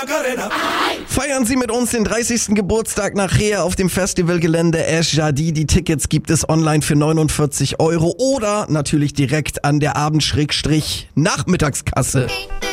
Feiern Sie mit uns den 30. Geburtstag nachher auf dem Festivalgelände Ash Jadi. Die Tickets gibt es online für 49 € oder natürlich direkt an der Abend-Nachmittagskasse.